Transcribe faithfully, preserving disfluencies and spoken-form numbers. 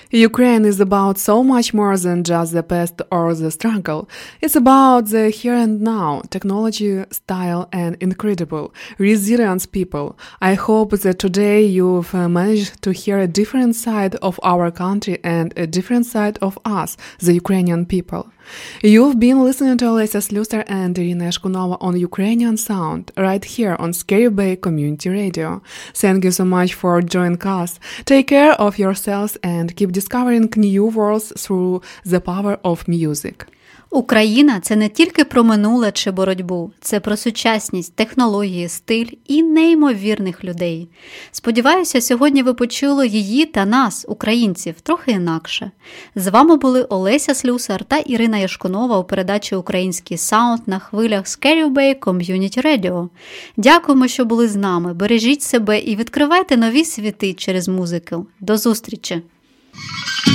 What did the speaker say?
Ukraine is about so much more than just the past or the struggle. It's about the here and now, technology, style, and incredible, resilient people. I hope that today you've uh, managed to hear a different side of our country and a different side of us, the Ukrainian people. You've been listening to Olesya Slюсар and Irina Yashkunova on Ukrainian Sound, right here on Scary Bay Community Radio. Thank you so much for joining us. Take care of yourselves and keep discovering new worlds through the power of music. Україна – це не тільки про минуле чи боротьбу, це про сучасність, технології, стиль і неймовірних людей. Сподіваюся, сьогодні ви почули її та нас, українців, трохи інакше. З вами були Олесya Слюсар та Ірина Яшкунова у передачі «Український саунд» на хвилях Scary Bay Community Radio. Дякуємо, що були з нами. Бережіть себе і відкривайте нові світи через музику. До зустрічі!